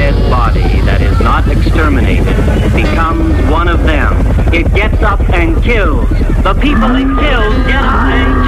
dead body that is not exterminated becomes one of them. It gets up and kills. The people it kills get up and